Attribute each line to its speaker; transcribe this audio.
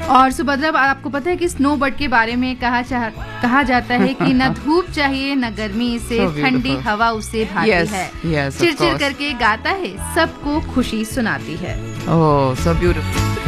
Speaker 1: और सुभद्रा, आपको पता है कि स्नो बर्ड के बारे में कहा जाता है कि न धूप चाहिए न गर्मी से, ठंडी हवा उसे भाती है, चिरचिर करके गाता है, सबको खुशी सुनाती है।
Speaker 2: ओह, सो ब्यूटीफुल।